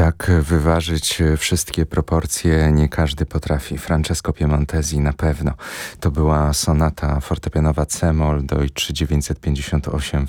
Tak wyważyć wszystkie proporcje nie każdy potrafi. Francesco Piemontesi na pewno. To była sonata fortepianowa c-moll Deutsch 958